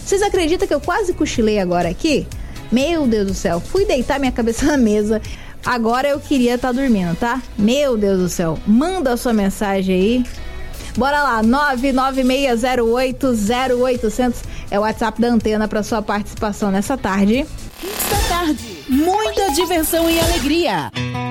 Vocês acreditam que eu quase cochilei agora aqui? Meu Deus do céu, fui deitar minha cabeça na mesa. Agora eu queria estar dormindo, tá? Meu Deus do céu, manda a sua mensagem aí. Bora lá, 996080800 é o WhatsApp da Antena para sua participação nessa tarde. Esta tarde, muita diversão e alegria.